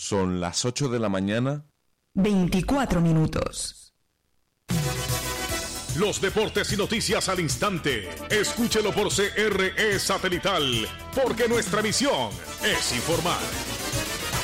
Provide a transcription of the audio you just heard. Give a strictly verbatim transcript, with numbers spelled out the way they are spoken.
Son las ocho de la mañana. veinticuatro minutos. Los deportes y noticias al instante. Escúchelo por C R E Satelital, porque nuestra misión es informar.